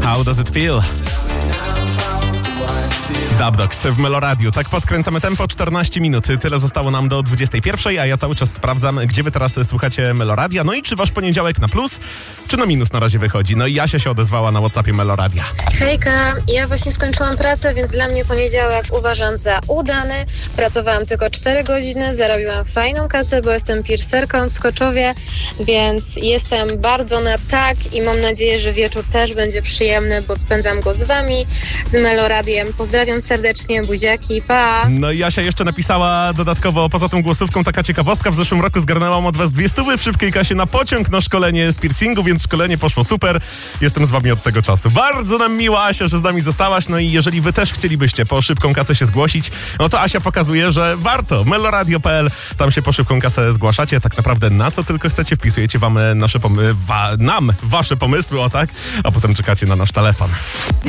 How does it feel? Dubdogs w Meloradiu. Tak podkręcamy tempo, 14 minut. Tyle zostało nam do 21, a ja cały czas sprawdzam, gdzie wy teraz słuchacie Meloradia. No i czy wasz poniedziałek na plus, czy na minus na razie wychodzi? No i Jasia się odezwała na WhatsAppie Meloradia. Hejka, ja właśnie skończyłam pracę, więc dla mnie poniedziałek uważam za udany. Pracowałam tylko 4 godziny, zarobiłam fajną kasę, bo jestem piercerką w Skoczowie, więc jestem bardzo na tak i mam nadzieję, że wieczór też będzie przyjemny, bo spędzam go z wami, z Meloradiem. Pozdrawiam serdecznie, buziaki, pa! No i Jasia jeszcze napisała dodatkowo, poza tą głosówką, taka ciekawostka, w zeszłym roku zgarnęłam od was 200 w szybkiej kasie na pociąg na szkolenie z piercingu, więc szkolenie poszło super. Jestem z wami od tego czasu. Bardzo nam miło, Asia, że z nami zostałaś. No i jeżeli wy też chcielibyście po szybką kasę się zgłosić, no to Asia pokazuje, że warto. Meloradio.pl, tam się po szybką kasę zgłaszacie. Tak naprawdę na co tylko chcecie, wpisujecie wam nasze wasze pomysły, o tak, a potem czekacie na nasz telefon.